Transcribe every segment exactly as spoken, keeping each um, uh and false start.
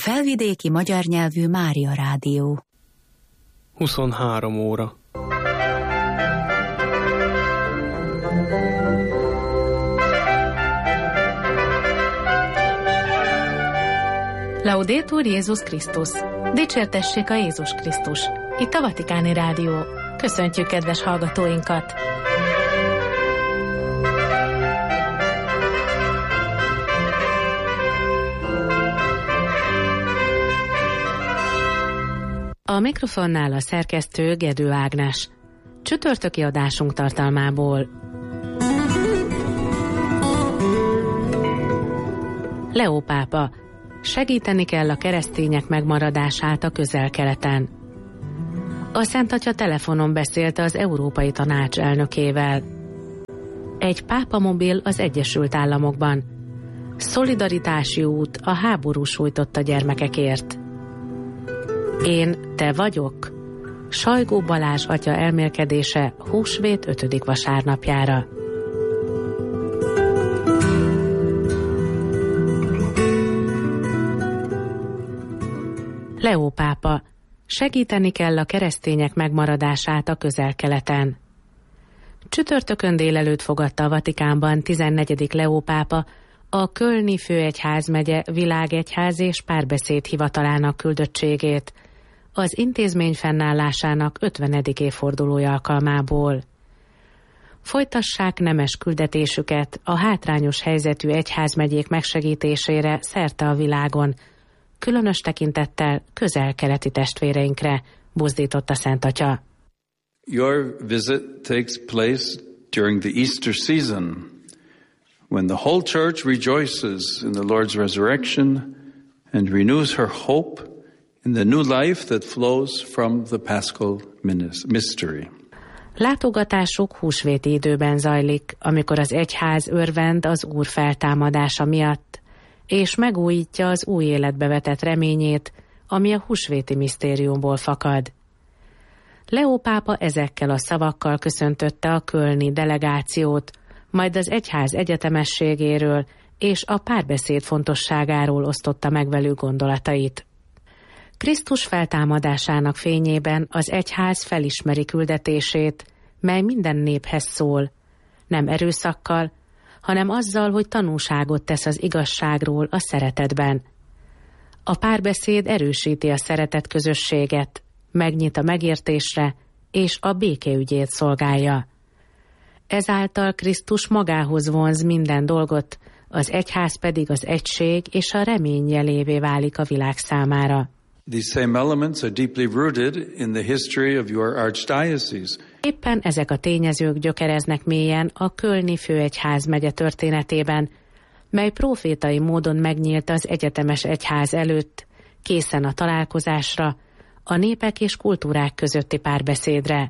Felvidéki magyar nyelvű Mária Rádió. huszonhárom óra. Laudetur Jézus Krisztus! Dicsértessék a Jézus Krisztus! Itt a Vatikáni Rádió. Köszöntjük kedves hallgatóinkat! A mikrofonnál a szerkesztő Gedő Ágnes. Csütörtöki adásunk tartalmából. Leó pápa. Segíteni kell a keresztények megmaradását a Közel-Keleten. A Szent Atya telefonon beszélt az Európai Tanács elnökével. Egy pápamobil az Egyesült Államokban. Szolidaritási út a háború sújtotta gyermekekért. Én, te vagyok. Sajgó Balázs atya elmélkedése húsvét ötödik vasárnapjára. Leó pápa. Segíteni kell a keresztények megmaradását a Közel-Keleten. Csütörtökön délelőtt fogadta a Vatikánban tizennegyedik Leó pápa a Kölni főegyházmegye világegyház és párbeszéd hivatalának küldöttségét az intézmény fennállásának ötvenedik évfordulója alkalmából. Folytassák nemes küldetésüket a hátrányos helyzetű egyházmegyék megsegítésére szerte a világon, különös tekintettel közel-keleti testvéreinkre, buzdított a Szent Atya. Your visit takes place during the Easter season, when the whole church rejoices in the Lord's resurrection and renews her hope in the new life that flows from the Paschal mystery. Látogatásuk húsvéti időben zajlik, amikor az egyház örvend az Úr feltámadása miatt, és megújítja az új életbe vetett reményét, ami a húsvéti misztériumból fakad. Leó pápa ezekkel a szavakkal köszöntötte a kölni delegációt, majd az egyház egyetemességéről és a párbeszéd fontosságáról osztotta meg velük gondolatait. Krisztus feltámadásának fényében az egyház felismeri küldetését, mely minden néphez szól, nem erőszakkal, hanem azzal, hogy tanúságot tesz az igazságról a szeretetben. A párbeszéd erősíti a szeretet közösséget, megnyit a megértésre, és a békeügyét szolgálja. Ezáltal Krisztus magához vonz minden dolgot, az egyház pedig az egység és a remény jelévé válik a világ számára. These same elements are deeply rooted in the history of your archdiocese. Éppen ezek a tényezők gyökereznek mélyen a Kölni főegyházmegye történetében, mely profétai módon megnyílt az egyetemes egyház előtt, készen a találkozásra, a népek és kultúrák közötti párbeszédre.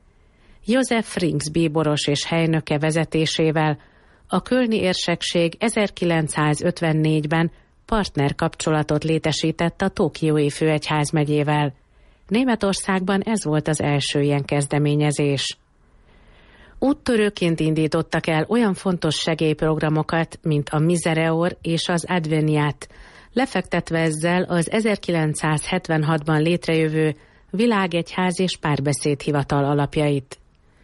József Rinks bíboros és helynöke vezetésével a kölni érsekség ezerkilencszázötvennégyben partnerkapcsolatot létesített a tokiói főegyházmegyével. Németországban ez volt az első ilyen kezdeményezés. Úttörőként indítottak el olyan fontos segélyprogramokat, mint a Misereor és az Adveniat, lefektetve ezzel az ezerkilencszázhetvenhatban létrejövő világegyház és párbeszéd hivatal alapjait.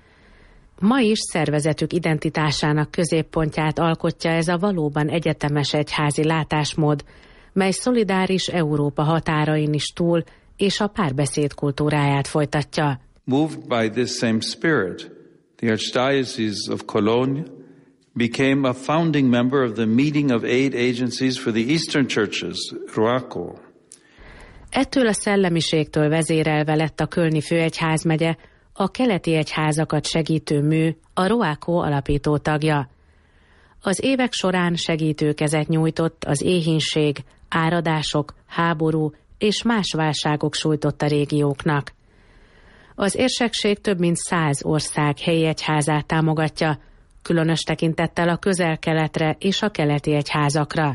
Ma is szervezetük identitásának középpontját alkotja ez a valóban egyetemes egyházi látásmód, mely szolidáris Európa határain is túl és a párbeszéd kultúráját folytatja. Moved by this same spirit, the Archdiocese of Cologne became a founding member of the Meeting of Aid Agencies for the Eastern Churches, ROACO. Ettől a szellemiségtől vezérelve lett a Kölni főegyházmegye a keleti egyházakat segítő mű, a ROACO alapító tagja. Az évek során segítőkezet nyújtott az éhínség, áradások, háború és más válságok sújtotta régióknak. Az érsekség több mint száz ország helyi egyházát támogatja, különös tekintettel a Közel-Keletre és a keleti egyházakra.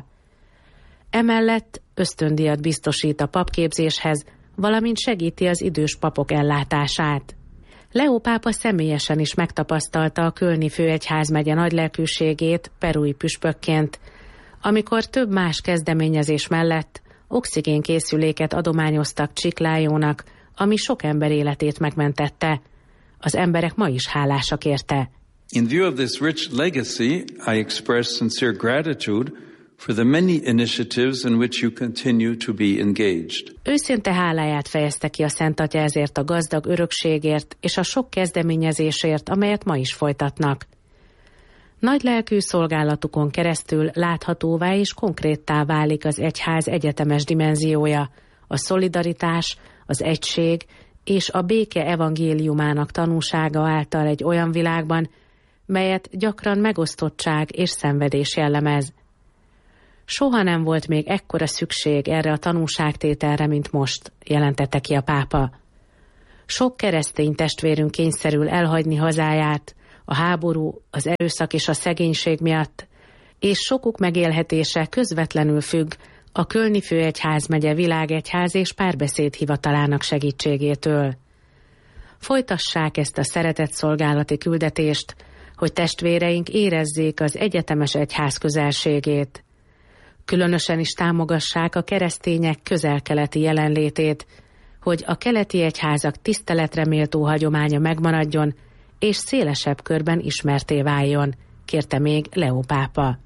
Emellett ösztöndíjat biztosít a papképzéshez, valamint segíti az idős papok ellátását. Leó pápa személyesen is megtapasztalta a Kölni főegyházmegye nagylelkűségét perui püspökként, amikor több más kezdeményezés mellett oxigénkészüléket adományoztak Chiclayonak, ami sok ember életét megmentette. Az emberek ma is hálásak érte. In view of this rich legacy, I express sincere gratitude for the many initiatives in which you continue to be engaged. Őszinte háláját fejezte ki a Szent Atya ezért a gazdag örökségért és a sok kezdeményezésért, amelyet ma is folytatnak. Nagy lelkű szolgálatukon keresztül láthatóvá és konkréttá válik az egyház egyetemes dimenziója, a szolidaritás, az egység és a béke evangéliumának tanúsága által egy olyan világban, melyet gyakran megosztottság és szenvedés jellemez. Soha nem volt még ekkora szükség erre a tanúságtételre, mint most, jelentette ki a pápa. Sok keresztény testvérünk kényszerül elhagyni hazáját, a háború, az erőszak és a szegénység miatt, és sokuk megélhetése közvetlenül függ a Kölni Főegyházmegye Világegyház és Párbeszéd Hivatalának segítségétől. Folytassák ezt a szeretetszolgálati küldetést, hogy testvéreink érezzék az egyetemes egyház közelségét. Különösen is támogassák a keresztények közel-keleti jelenlétét, hogy a keleti egyházak tiszteletre méltó hagyománya megmaradjon, és szélesebb körben ismertté váljon, kérte még Leó pápa.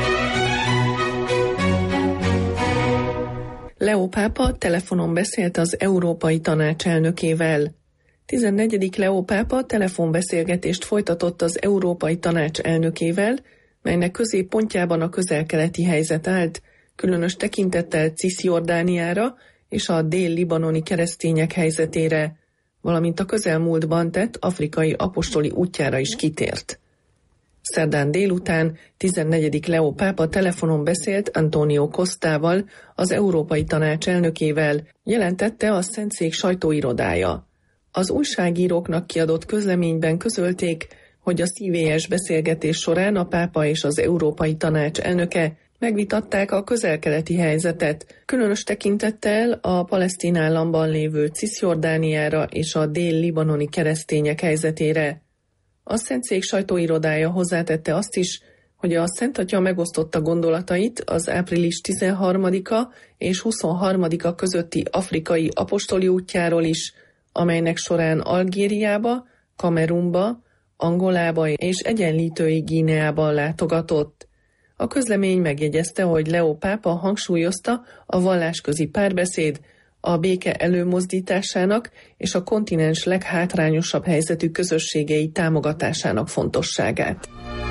Leó pápa telefonon beszélt az Európai Tanács elnökével. tizennegyedik Leó pápa telefonbeszélgetést folytatott az Európai Tanács elnökével, melynek középpontjában a közel-keleti helyzet állt, különös tekintettel Ciszjordániára és a dél-libanoni keresztények helyzetére, valamint a közelmúltban tett afrikai apostoli útjára is kitért. Szerdán délután tizennegyedik Leó pápa telefonon beszélt Antonio Costával, az Európai Tanács elnökével, jelentette a Szentszék sajtóirodája. Az újságíróknak kiadott közleményben közölték, hogy a szívélyes beszélgetés során a pápa és az Európai Tanács elnöke megvitatták a közel-keleti helyzetet, különös tekintettel a palesztin államban lévő Ciszjordániára és a dél-libanoni keresztények helyzetére. A Szentszék sajtóirodája hozzátette azt is, hogy a Szent Atya megosztotta gondolatait az április tizenharmadika és huszonharmadika közötti afrikai apostoli útjáról is, amelynek során Algériába, Kamerunba, Angolába és Egyenlítői Guineában látogatott. A közlemény megjegyezte, hogy Leó pápa hangsúlyozta a vallásközi párbeszéd, a béke előmozdításának és a kontinens leghátrányosabb helyzetű közösségei támogatásának fontosságát.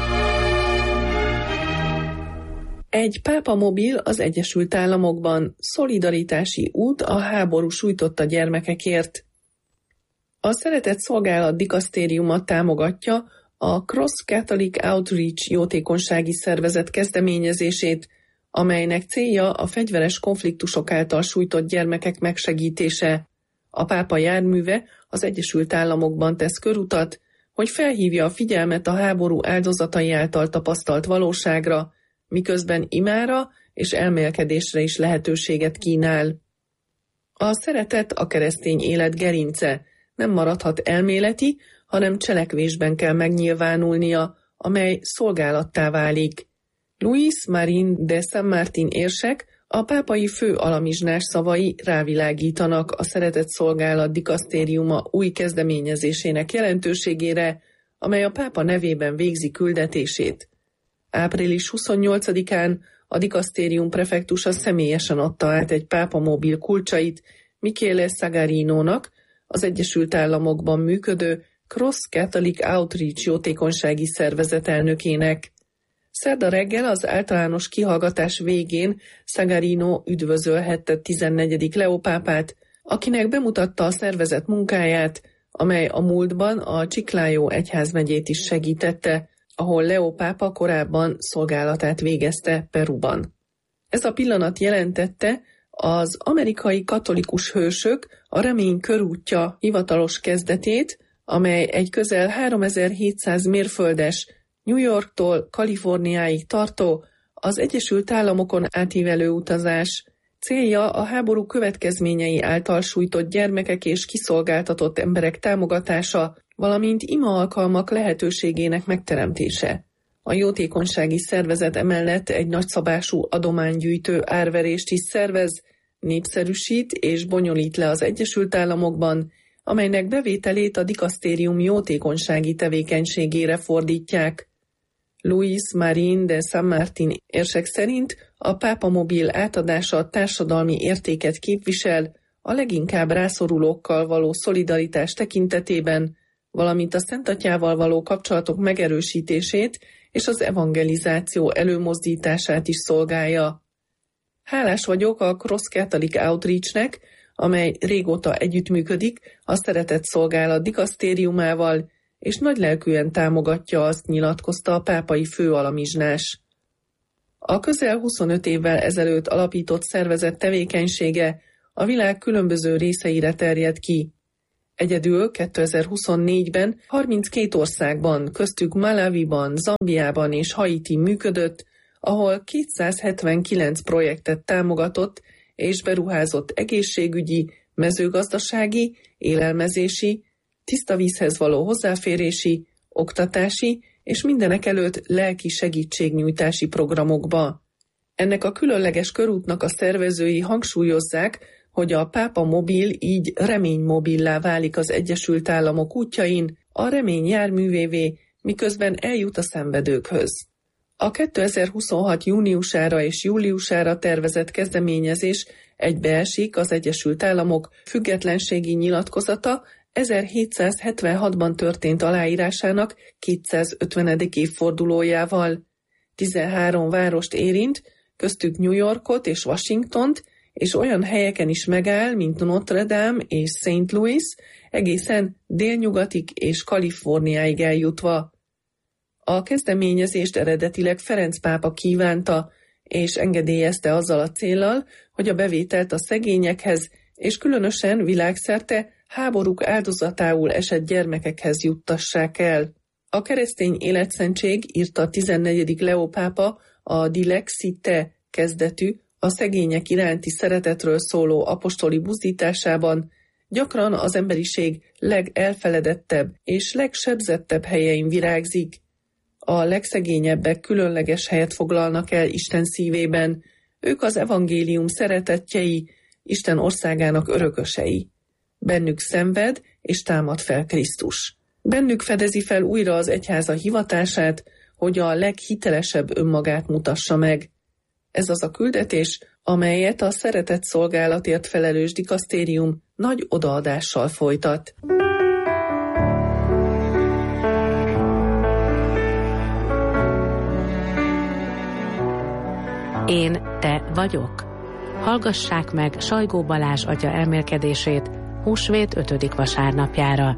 Egy pápamobil az Egyesült Államokban, szolidaritási út a háború sújtotta gyermekekért. A Szeretett Szolgálat dikasztériuma támogatja a Cross Catholic Outreach jótékonysági szervezet kezdeményezését, amelynek célja a fegyveres konfliktusok által sújtott gyermekek megsegítése. A pápa járműve az Egyesült Államokban tesz körutat, hogy felhívja a figyelmet a háború áldozatai által tapasztalt valóságra, miközben imára és elmélkedésre is lehetőséget kínál. A szeretet a keresztény élet gerince, nem maradhat elméleti, hanem cselekvésben kell megnyilvánulnia, amely szolgálattá válik. Luis Marín de San Martín érsek, a pápai fő alamizsnás szavai rávilágítanak a Szeretett Szolgálat dikasztériuma új kezdeményezésének jelentőségére, amely a pápa nevében végzi küldetését. április huszonnyolcadikán a dikasztérium prefektusa személyesen adta át egy pápamobil kulcsait Michele Sagarinónak, az Egyesült Államokban működő Cross Catholic Outreach jótékonysági szervezet elnökének. Szerda reggel az általános kihallgatás végén Sagarino üdvözölhette tizennegyedik Leó pápát, akinek bemutatta a szervezet munkáját, amely a múltban a Chiclayo egyházmegyét is segítette, ahol Leó pápa korábban szolgálatát végezte Peruban. Ez a pillanat jelentette az amerikai katolikus hősök a remény körútja hivatalos kezdetét, amely egy közel háromezer-hétszáz mérföldes, New Yorktól Kaliforniáig tartó, az Egyesült Államokon átívelő utazás. Célja a háború következményei által sújtott gyermekek és kiszolgáltatott emberek támogatása, valamint ima alkalmak lehetőségének megteremtése. A jótékonysági szervezet emellett egy nagyszabású adománygyűjtő árverést is szervez, népszerűsít és bonyolít le az Egyesült Államokban, amelynek bevételét a dikasztérium jótékonysági tevékenységére fordítják. Luis Marín de San Martín érsek szerint a pápamobil átadása társadalmi értéket képvisel a leginkább rászorulókkal való szolidaritás tekintetében, valamint a Szent Atyával való kapcsolatok megerősítését és az evangelizáció előmozdítását is szolgálja. Hálás vagyok a Cross Catholic Outreach-nek, amely régóta együttműködik a Szeretett Szolgálat dikasztériumával, és nagylelkűen támogatja azt, nyilatkozta a pápai főalamizsnás. A közel huszonöt évvel ezelőtt alapított szervezet tevékenysége a világ különböző részeire terjed ki. Egyedül kétezer-huszonnégyben harminckét országban, köztük Malawiban, Zambiában és Haiti működött, ahol kétszázhetvenkilenc projektet támogatott és beruházott egészségügyi, mezőgazdasági, élelmezési, tiszta vízhez való hozzáférési, oktatási és mindenekelőtt lelki segítségnyújtási programokba. Ennek a különleges körútnak a szervezői hangsúlyozzák, hogy a Pápa Mobil így reménymobillá válik az Egyesült Államok útjain, a remény járművévé, miközben eljut a szenvedőkhöz. A kétezer-huszonhat júniusára és júliusára tervezett kezdeményezés egybeesik az Egyesült Államok függetlenségi nyilatkozata ezerhétszázhetvenhatban történt aláírásának kétszázötvenedik évfordulójával. tizenhárom várost érint, köztük New Yorkot és Washingtont, és olyan helyeken is megáll, mint Notre Dame és Saint Louis, egészen délnyugatig és Kaliforniáig eljutva. A kezdeményezést eredetileg Ferenc pápa kívánta, és engedélyezte azzal a céllal, hogy a bevételt a szegényekhez, és különösen világszerte háborúk áldozatául esett gyermekekhez juttassák el. A keresztény életszentség, írta a tizennegyedik Leó pápa a Dilexite kezdetű, a szegények iránti szeretetről szóló apostoli buzdításában, gyakran az emberiség legelfeledettebb és legsebzettebb helyein virágzik. A legszegényebbek különleges helyet foglalnak el Isten szívében, ők az evangélium szeretettjei, Isten országának örökösei. Bennük szenved és támad fel Krisztus. Bennük fedezi fel újra az egyháza hivatását, hogy a leghitelesebb önmagát mutassa meg. Ez az a küldetés, amelyet a Szeretett Szolgálatért felelős dikasztérium nagy odaadással folytat. Én, te vagyok. Hallgassák meg Sajgó Balázs atya elmélkedését húsvét ötödik vasárnapjára.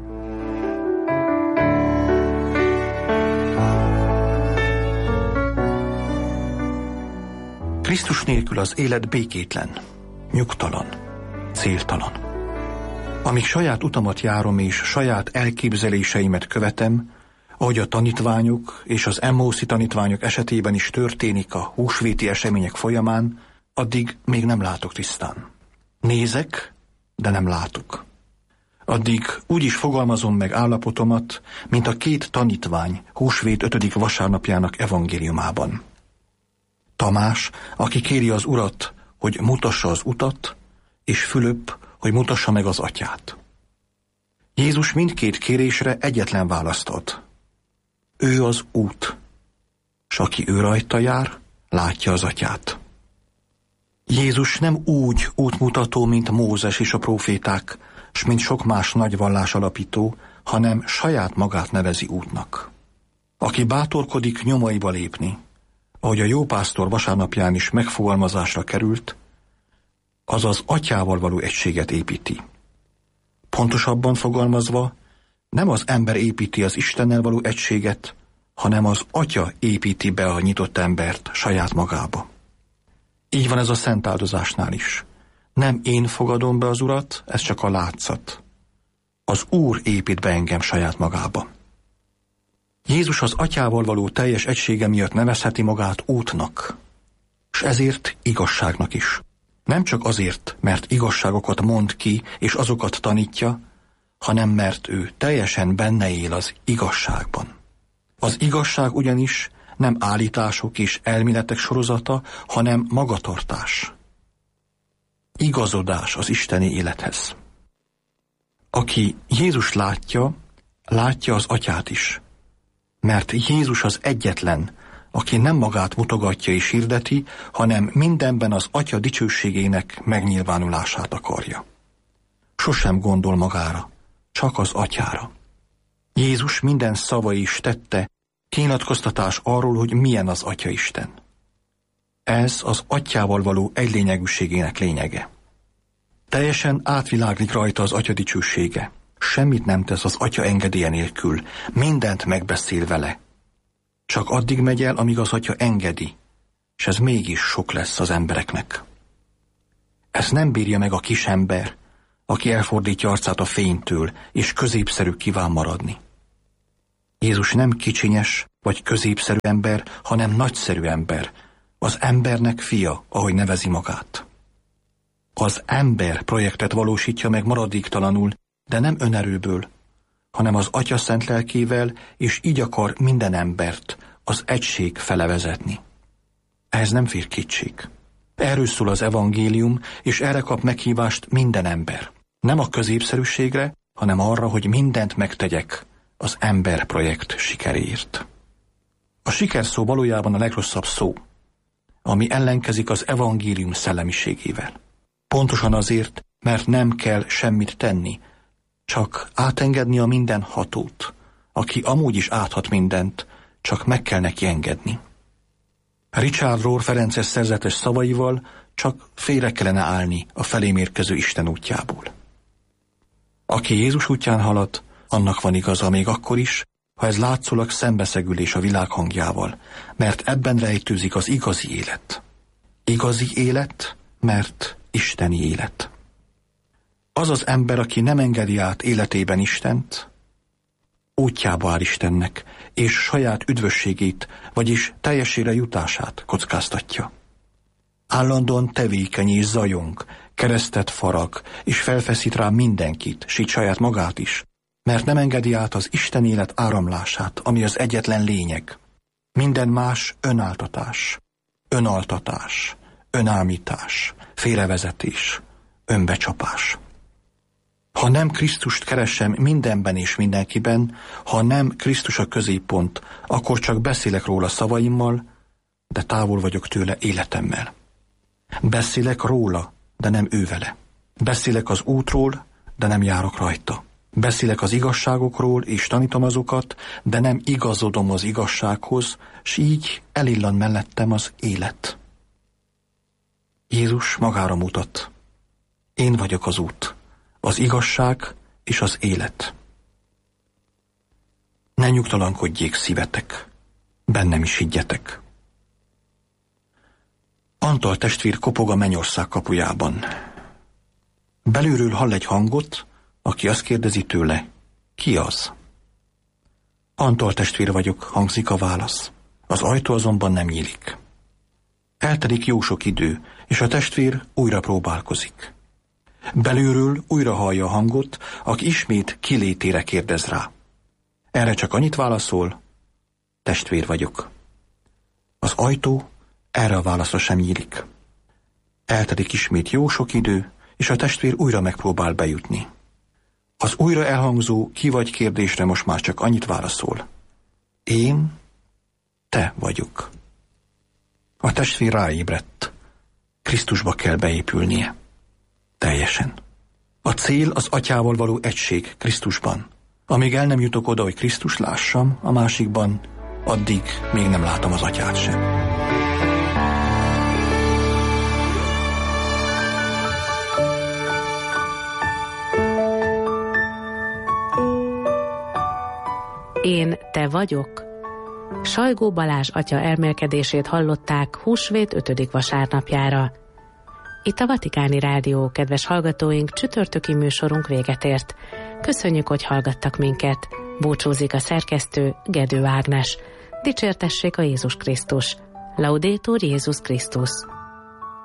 Krisztus nélkül az élet békétlen, nyugtalan, céltalan. Amíg saját utamat járom és saját elképzeléseimet követem, ahogy a tanítványok és az Emmauszi tanítványok esetében is történik a húsvéti események folyamán, addig még nem látok tisztán. Nézek, de nem látok. Addig úgy is fogalmazom meg állapotomat, mint a két tanítvány húsvét ötödik vasárnapjának evangéliumában. Tamás, aki kéri az Urat, hogy mutassa az utat, és Fülöp, hogy mutassa meg az atyát. Jézus mindkét kérésre egyetlen választ ad. Ő az út, s aki ő rajta jár, látja az atyát. Jézus nem úgy útmutató, mint Mózes és a próféták, s mint sok más nagy vallás alapító, hanem saját magát nevezi útnak. Aki bátorkodik nyomaiba lépni, ahogy a jópásztor vasárnapján is megfogalmazásra került, az az atyával való egységet építi. Pontosabban fogalmazva, nem az ember építi az Istennel való egységet, hanem az atya építi be a nyitott embert saját magába. Így van ez a szent áldozásnál is. Nem én fogadom be az Urat, ez csak a látszat. Az Úr épít be engem saját magába. Jézus az atyával való teljes egysége miatt nevezheti magát útnak, és ezért igazságnak is. Nem csak azért, mert igazságokat mond ki, és azokat tanítja, hanem mert ő teljesen benne él az igazságban. Az igazság ugyanis nem állítások és elméletek sorozata, hanem magatartás. Igaz igazodás az isteni élethez. Aki Jézus látja, látja az Atyát is. Mert Jézus az egyetlen, aki nem magát mutogatja és hirdeti, hanem mindenben az Atya dicsőségének megnyilvánulását akarja. Sosem gondol magára, csak az Atyára. Jézus minden szava is tette kinyilatkoztatás arról, hogy milyen az Atyaisten. Ez az Atyával való egylényegűségének lényege. Teljesen átviláglik rajta az Atya dicsősége. Semmit nem tesz az Atya engedélye nélkül, mindent megbeszél vele. Csak addig megy el, amíg az Atya engedi, és ez mégis sok lesz az embereknek. Ezt nem bírja meg a kis ember, aki elfordítja arcát a fénytől, és középszerű kíván maradni. Jézus nem kicsinyes vagy középszerű ember, hanem nagyszerű ember, az embernek fia, ahogy nevezi magát. Az ember projektet valósítja meg maradéktalanul, de nem önerőből, hanem az Atya szent lelkével, és így akar minden embert az egység fele vezetni. Ehhez nem fér kétség. Erről szól az evangélium, és erre kap meghívást minden ember. Nem a középszerűségre, hanem arra, hogy mindent megtegyek az ember projekt sikeréért. A siker szó valójában a legrosszabb szó, ami ellenkezik az evangélium szellemiségével. Pontosan azért, mert nem kell semmit tenni, csak átengedni a mindenhatót, aki amúgy is áthat mindent, csak meg kell neki engedni. Richard Rohr ferences szerzetes szavaival csak félre kellene állni a felém érkező Isten útjából. Aki Jézus útján halad, annak van igaza még akkor is, ha ez látszólag szembeszegülés a világ hangjával, mert ebben rejtőzik az igazi élet. Igazi élet, mert isteni élet. Az az ember, aki nem engedi át életében Istent, útjába áll Istennek, és saját üdvösségét, vagyis teljesére jutását kockáztatja. Állandóan tevékeny és zajong, keresztet farag, és felfeszít rá mindenkit, s így saját magát is, mert nem engedi át az Isten élet áramlását, ami az egyetlen lényeg. Minden más önáltatás, önaltatás, önállítás, félrevezetés, önbecsapás. Ha nem Krisztust keresem mindenben és mindenkiben, ha nem Krisztus a középpont, akkor csak beszélek róla szavaimmal, de távol vagyok tőle életemmel. Beszélek róla, de nem ő vele. Beszélek az útról, de nem járok rajta. Beszélek az igazságokról, és tanítom azokat, de nem igazodom az igazsághoz, s így elillan mellettem az élet. Jézus magára mutat. Én vagyok az út, az igazság és az élet. Ne nyugtalankodjék szívetek, bennem is higgyetek. Antal testvér kopog a mennyország kapujában. Belülről hall egy hangot, aki azt kérdezi tőle, ki az? Antal testvér vagyok, hangzik a válasz. Az ajtó azonban nem nyílik. Eltelik jó sok idő, és a testvér újra próbálkozik. Belülről újra hallja a hangot, aki ismét kilétére kérdez rá. Erre csak annyit válaszol, testvér vagyok. Az ajtó erre a válaszra sem nyílik. Eltelik ismét jó sok idő, és a testvér újra megpróbál bejutni. Az újra elhangzó ki vagy kérdésre most már csak annyit válaszol. Én, te vagyok. A testvér ráébredt. Krisztusba kell beépülnie. Teljesen. A cél az Atyával való egység Krisztusban. Amíg el nem jutok oda, hogy Krisztus lássam a másikban, addig még nem látom az Atyát sem. Én, te vagyok? Sajgó Balázs atya elmélkedését hallották húsvét ötödik vasárnapjára. Itt a Vatikáni Rádió, kedves hallgatóink, csütörtöki műsorunk véget ért. Köszönjük, hogy hallgattak minket. Búcsúzik a szerkesztő, Gedő Ágnes. Dicsértessék a Jézus Krisztus. Laudetur Jézus Krisztus.